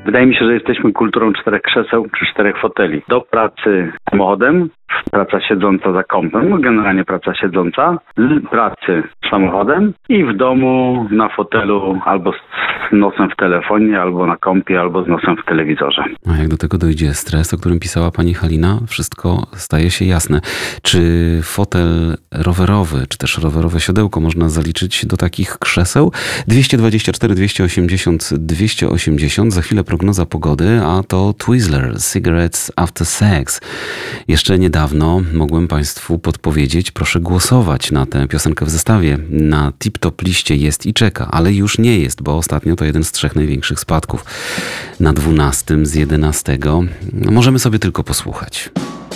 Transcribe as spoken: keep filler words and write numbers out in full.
Wydaje mi się, że jesteśmy kulturą czterech krzeseł czy czterech foteli. Do pracy samochodem, praca siedząca za kompem, no generalnie praca siedząca, z pracy samochodem i w domu na fotelu albo z nosem w telefonie, albo na kompie, albo z nosem w telewizorze. A jak do tego dojdzie stres, o którym pisała pani Halina, wszystko staje się jasne. Czy fotel rowerowy, czy też rowerowe siodełko można zaliczyć do takich krzeseł? dwieście dwadzieścia cztery, dwieście osiemdziesiąt, dwieście osiemdziesiąt. Za chwilę prognoza pogody, a to Twizzler, Cigarettes After Sex. Jeszcze niedawno mogłem państwu podpowiedzieć, proszę głosować na tę piosenkę w zestawie. Na tip-top liście jest i czeka, ale już nie jest, bo ostatnio to jeden z trzech największych spadków. Na dwunastym z jedenastego możemy sobie tylko posłuchać.